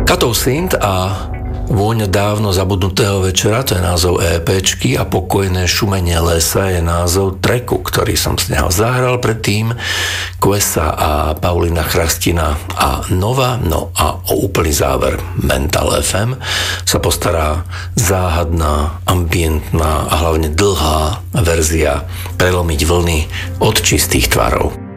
Katov Synth a Vôňa dávno zabudnutého večera, to je názov EPčky, a Pokojné šumenie lesa je názov tracku, ktorý som z neho zahral predtým. Quesa a Paulina Chrastina a Nova, no a o úplný záver Mental FM sa postará záhadná, ambientná a hlavne dlhá verzia Prelomiť vlny od čistých tvarov.